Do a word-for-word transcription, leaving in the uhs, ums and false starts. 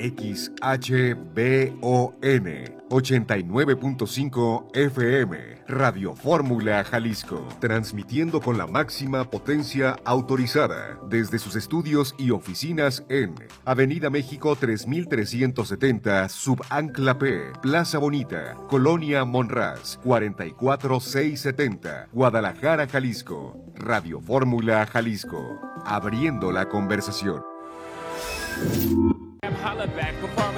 X H B O N ochenta y nueve punto cinco F M, Radio Fórmula Jalisco, transmitiendo con la máxima potencia autorizada desde sus estudios y oficinas en Avenida México tres mil trescientos setenta, Subancla P, Plaza Bonita, Colonia Monraz, cuarenta y cuatro mil seiscientos setenta, Guadalajara, Jalisco. Radio Fórmula Jalisco, abriendo la conversación.